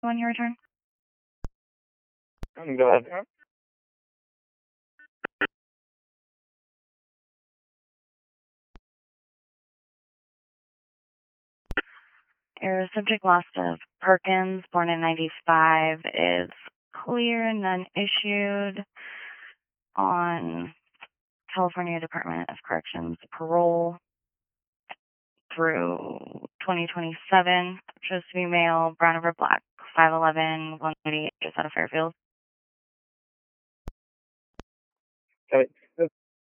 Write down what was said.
When you return? Go ahead. Your subject loss of Perkins, born in 95, is clear and none issued on California Department of Corrections parole through 2027. Chose to be male, brown over black, 5'11", 188, just out of Fairfield. Okay.